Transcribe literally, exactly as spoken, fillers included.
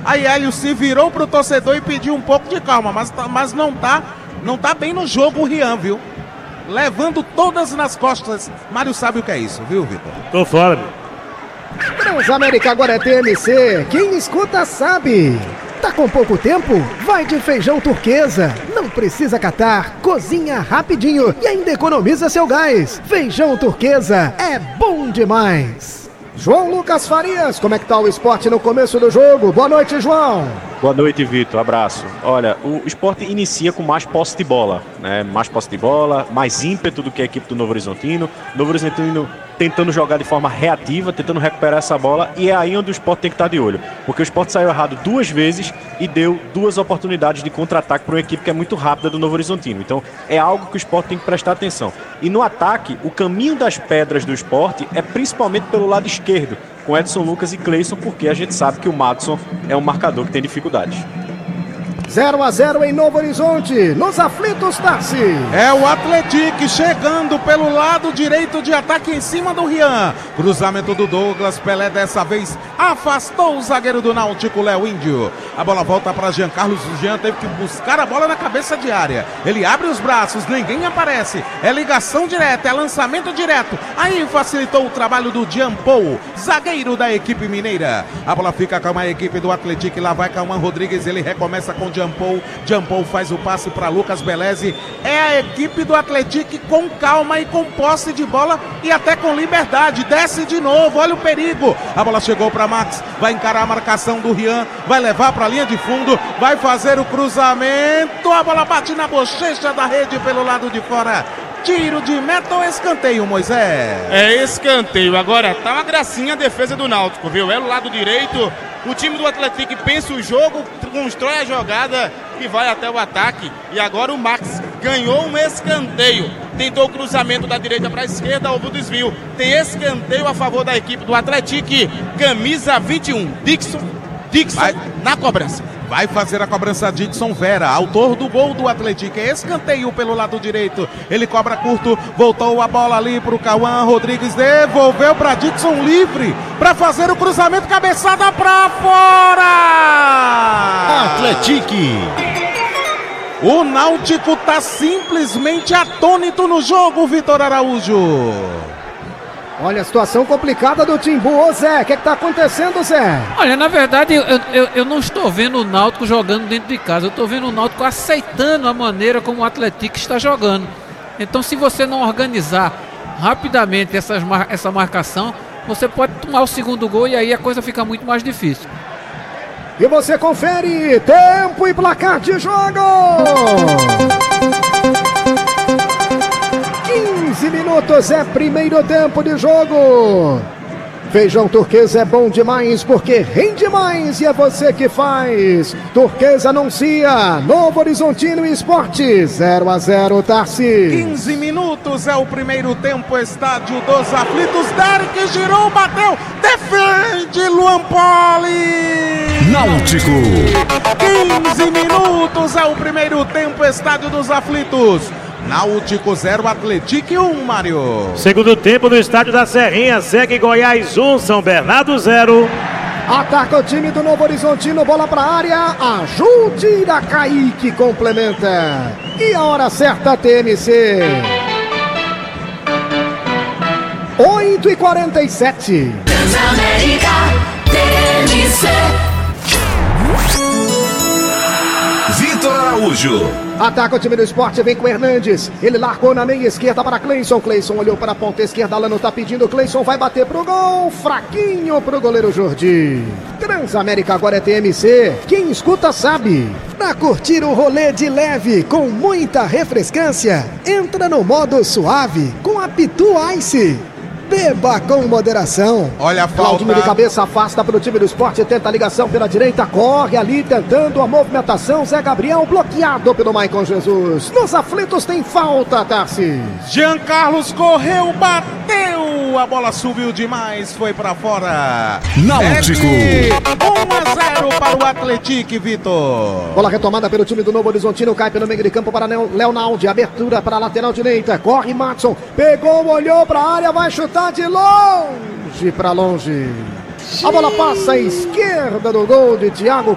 Aí Hélio se virou pro torcedor e pediu um pouco de calma, mas, mas não tá, não tá bem no jogo o Rian, viu? Levando todas nas costas. Mário sabe o que é isso, viu, Vitor? Tô fora, meu. Transamérica agora é T M C. Quem escuta sabe. Tá com pouco tempo? Vai de Feijão Turquesa. Não precisa catar, cozinha rapidinho e ainda economiza seu gás. Feijão Turquesa é bom demais. João Lucas Farias, como é que tá o esporte no começo do jogo? Boa noite, João. Boa noite, Vitor. Abraço. Olha, o esporte inicia com mais posse de bola, né? Mais posse de bola, mais ímpeto do que a equipe do Novo Horizontino. Novo Horizontino tentando jogar de forma reativa, tentando recuperar essa bola, e é aí onde o esporte tem que estar de olho. Porque o esporte saiu errado duas vezes e deu duas oportunidades de contra-ataque para uma equipe que é muito rápida do Novo Horizontino. Então, é algo que o esporte tem que prestar atenção. E no ataque, o caminho das pedras do esporte é principalmente pelo lado esquerdo, com Edson Lucas e Cleison, porque a gente sabe que o Madison é um marcador que tem dificuldades. zero a zero em Novo Horizonte, nos aflitos, Tarci. É o Atlético chegando pelo lado direito de ataque em cima do Rian. Cruzamento do Douglas, Pelé dessa vez afastou o zagueiro do Náutico, Léo Índio. A bola volta para Jean Carlos. O Jean teve que buscar a bola na cabeça de área. Ele abre os braços, ninguém aparece. É ligação direta, é lançamento direto. Aí facilitou o trabalho do Jean Paul, zagueiro da equipe mineira. A bola fica com a equipe do Atlético. Lá vai Cauã Rodrigues, ele recomeça com Jean Paul. Jean Paul faz o passe para Lucas Beleze. É a equipe do Atlético com calma e com posse de bola e até com liberdade. Desce de novo, olha o perigo. A bola chegou para Max, vai encarar a marcação do Rian, vai levar para a linha de fundo, vai fazer o cruzamento. A bola bate na bochecha da rede pelo lado de fora. Tiro de meta ou escanteio, Moisés? É escanteio. Agora tá uma gracinha a defesa do Náutico, viu? É o lado direito. O time do Atlético pensa o jogo, constrói a jogada e vai até o ataque. E agora o Max ganhou um escanteio. Tentou o cruzamento da direita para a esquerda, houve o desvio. Tem escanteio a favor da equipe do Atlético. Camisa vinte e um, Dixon, Dixon vai na cobrança. Vai fazer a cobrança Dixon Vera, autor do gol do Atlético. É escanteio pelo lado direito. Ele cobra curto, voltou a bola ali para o Cauã Rodrigues, devolveu para Dixon livre para fazer o cruzamento, cabeçada para fora. Atlético. O Náutico tá simplesmente atônito no jogo, Vitor Araújo. Olha a situação complicada do Timbu. Ô Zé, o que é que tá acontecendo, Zé? Olha, na verdade eu, eu, eu não estou vendo o Náutico jogando dentro de casa. Eu estou vendo o Náutico aceitando a maneira como o Atlético está jogando. Então, se você não organizar rapidamente essas, essa marcação, você pode tomar o segundo gol e aí a coisa fica muito mais difícil. E você confere tempo e placar de jogo. quinze minutos é primeiro tempo de jogo. Feijão Turquesa é bom demais porque rende mais e é você que faz. Turquesa anuncia Novo Horizontino Esporte zero a zero, Tarci. quinze minutos é o primeiro tempo, estádio dos aflitos. Derek girou, bateu, defende Luan Poli. Náutico. quinze minutos é o primeiro tempo, estádio dos aflitos. Náutico zero, Atlético um, Mário. Segundo tempo no estádio da Serrinha, segue Goiás um, São Bernardo zero. Ataca o time do Novo Horizontino, bola pra área, ajude da Kaique, complementa. E a hora certa, T M C. oito e quarenta e sete. Transamérica, T M C. Vitor Araújo. Ataca o time do esporte, vem com Hernandes. Ele largou na meia esquerda para Cleison. Cleison olhou para a ponta esquerda, Alano tá pedindo. Cleison vai bater pro gol. Fraquinho pro goleiro Jordi. Transamérica agora é T M C. Quem escuta sabe. Pra curtir o rolê de leve com muita refrescância, entra no modo suave com a Pitu Ice. Beba com moderação. Olha a falta. Claudinho de cabeça afasta para o time do esporte. Tenta a ligação pela direita. Corre ali tentando a movimentação. Zé Gabriel bloqueado pelo Maicon Jesus. Nos aflitos tem falta, Tarci. Jean Carlos correu, bateu. A bola subiu demais, foi para fora. Náutico. um a zero para o Atlético, Vitor. Bola retomada pelo time do Novo Horizontino. Cai pelo meio de campo para Leonaldi. Abertura para a lateral direita. Corre Matson. Pegou, olhou para a área. Vai chutar de longe para longe. A bola passa à esquerda do gol de Thiago